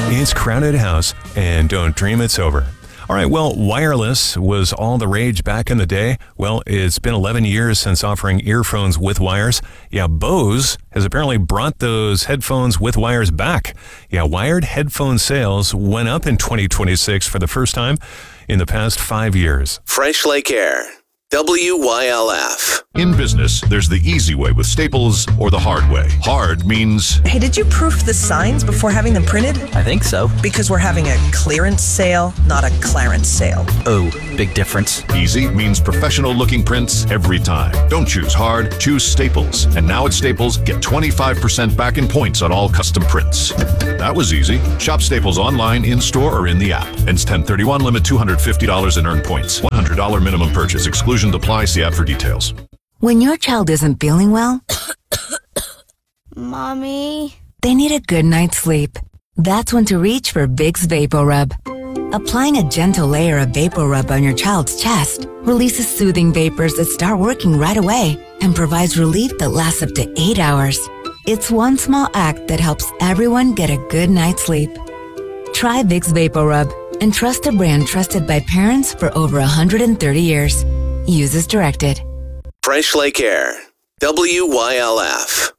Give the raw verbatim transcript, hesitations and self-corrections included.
It's Crowded House, and don't dream it's over. All right, well, wireless was all the rage back in the day. Well, it's been eleven years since offering earphones with wires. Yeah, Bose has apparently brought those headphones with wires back. Yeah, wired headphone sales went up in twenty twenty-six for the first time in the past five years. Fresh Lake Air. W Y L F. In business, there's the easy way with Staples or the hard way. Hard means... Hey, did you proof the signs before having them printed? I think so. Because we're having a clearance sale, not a clarence sale. Oh, big difference. Easy means professional-looking prints every time. Don't choose hard, choose Staples. And now at Staples, get twenty-five percent back in points on all custom prints. That was easy. Shop Staples online, in-store, or in the app. Ends ten thirty-one, limit two hundred fifty dollars in earned points. one hundred dollars minimum purchase. Exclusion apply. See app for details. When your child isn't feeling well, Mommy, they need a good night's sleep. That's when to reach for Vicks VapoRub. Applying a gentle layer of VapoRub on your child's chest releases soothing vapors that start working right away and provides relief that lasts up to eight hours. It's one small act that helps everyone get a good night's sleep. Try Vicks VapoRub and trust a brand trusted by parents for over one hundred thirty years. Use as directed. Fresh Lake Air. W Y L F.